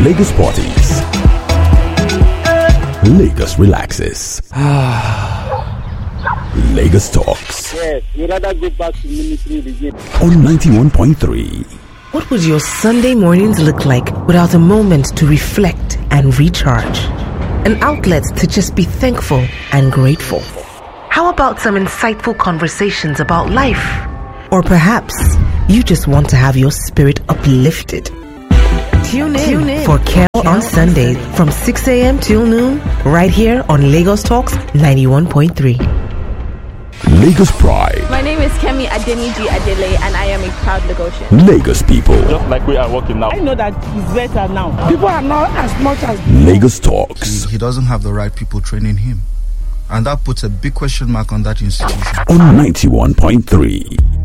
Lagos parties. Lagos relaxes. Lagos talks. Yes, we'd rather go back to military regime. On 91.3. What would your Sunday mornings look like without a moment to reflect and recharge? An outlet to just be thankful and grateful. How about some insightful conversations about life? Or perhaps you just want to have your spirit uplifted. Tune in for Care on Sunday from 6 a.m. till noon, right here on Lagos Talks 91.3. Lagos Pride. My name is Kemi Adeniji Adele, and I am a proud Lagosian. Lagos people. Just like we are working now. I know that it's better now. People are not as much as Lagos Talks. He doesn't have the right people training him. And that puts a big question mark on that institution. On 91.3.